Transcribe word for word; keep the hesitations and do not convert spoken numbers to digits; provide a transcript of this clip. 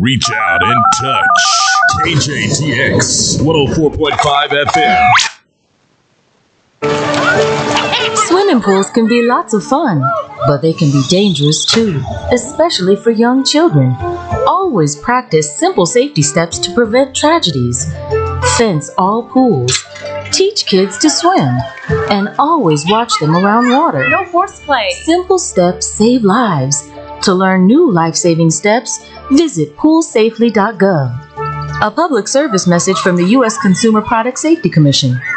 Reach out and touch. K J T X one oh four point five F M. Swimming pools can be lots of fun, but they can be dangerous too, especially for young children. Always practice simple safety steps to prevent tragedies. Fence all pools. Teach kids to swim. And always watch them around water. No horseplay. Simple steps save lives. To learn new life-saving steps, visit pool safely dot gov. A public service message from the U S Consumer Product Safety Commission.